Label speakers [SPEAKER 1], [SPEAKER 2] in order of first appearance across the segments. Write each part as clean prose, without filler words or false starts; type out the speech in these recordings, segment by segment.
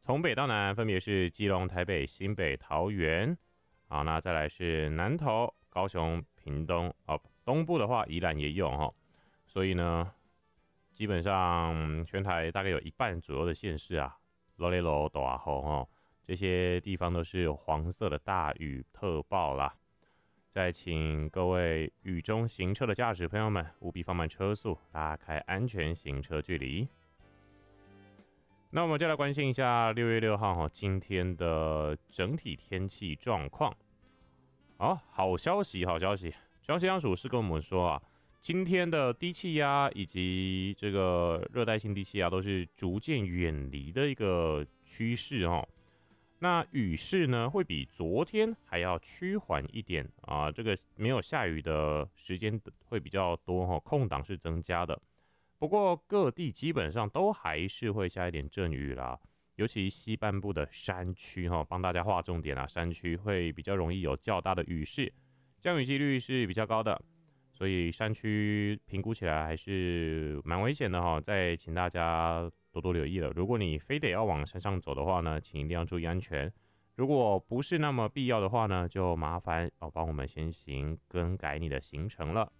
[SPEAKER 1] 从北到南分别是基隆、台北、新北、桃园。好，那再来是南投、高雄、屏东。东部的话宜兰也有哈，所以呢，基本上全台大概有一半左右的县市啊，罗雷罗、大后哈，这些地方都是黄色的大雨特报啦。再请各位雨中行车的驾驶朋友们务必放慢车速，拉开安全行车距离。那我们就来关心一下6月6号今天的整体天气状况。好消息，中央气象署是跟我们说啊，今天的低气压以及这个热带性低气压都是逐渐远离的一个趋势哦。那雨势呢会比昨天还要趋缓一点啊，这个没有下雨的时间会比较多哈，空档是增加的。不过各地基本上都还是会下一点阵雨啦，尤其西半部的山区哈，帮大家划重点啊，山区会比较容易有较大的雨势，降雨几率是比较高的，所以山区评估起来还是蛮危险的哈，再请大家多多留意了。如果你非得要往山上走的话呢，请一定要注意安全。如果不是那么必要的话呢，就麻烦帮我们先行更改你的行程了。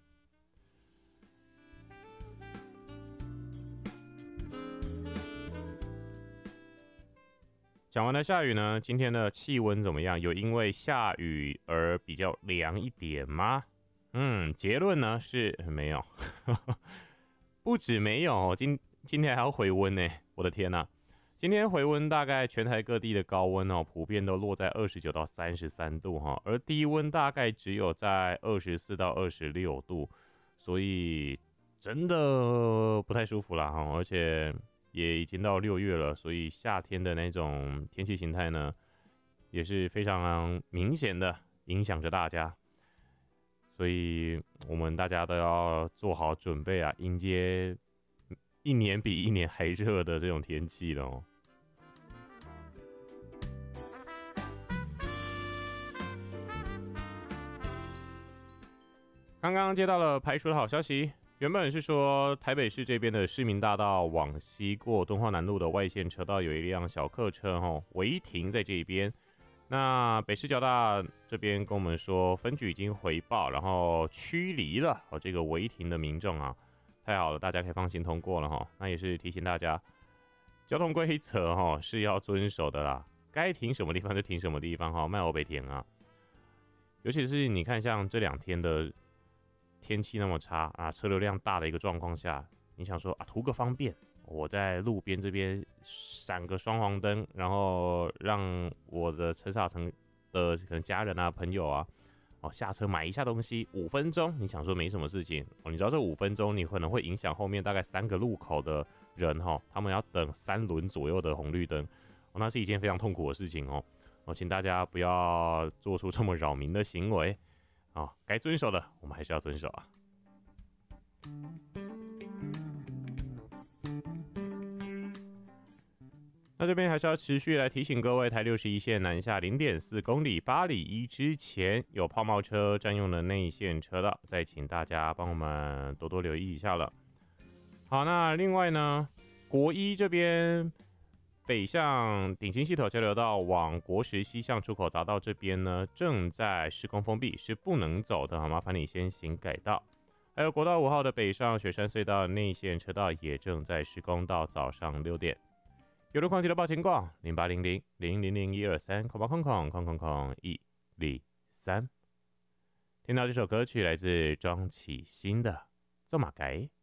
[SPEAKER 1] 讲完了下雨呢，今天的气温怎么样？有因为下雨而比较凉一点吗？结论呢是没有，不止没有，今天还要回温呢，我的天哪！今天回温大概全台各地的高温普遍都落在29到33度而低温大概只有在24到26度，所以真的不太舒服啦而且也已经到6月了，所以夏天的那种天气形态呢，也是非常明显的影响着大家，所以我们大家都要做好准备啊，迎接一年比一年还热的这种天气了刚刚接到了排除的好消息。原本是说台北市这边的市民大道往西过敦化南路的外线车道有一辆小客车违停在这一边。那北市交大这边跟我们说分局已经回报，然后驱离了这个违停的民众啊，太好了，大家可以放心通过了那也是提醒大家，交通规则是要遵守的啦，该停什么地方就停什么地方卖欧北停啊。尤其是你看像这2天的天气那么差啊，车流量大的一个状况下，你想说图个方便，我在路边这边闪个双黄灯，然后让我的车上层的可能家人啊、朋友啊，下车买一下东西，5分钟，你想说没什么事情你知道这5分钟你可能会影响后面大概3个路口的人他们要等3轮左右的红绿灯那是一件非常痛苦的事情请大家不要做出这么扰民的行为该遵守的我们还是要遵守啊。那这边还是要持续来提醒各位，台61线南下 0.4 公里8里1之前有抛锚车占用了内线车道，再请大家帮我们多多留意一下了。好，那另外呢，国一这边北向顶新溪头交流道往国十西向出口匝道这边呢，正在施工封闭，是不能走的，麻烦你先行改道。还有国道5号的北上雪山隧道内线车道也正在施工到早上6点。有路况记得报情况，0800-000-123，123。听到这首歌曲来自庄启新的《做马改》。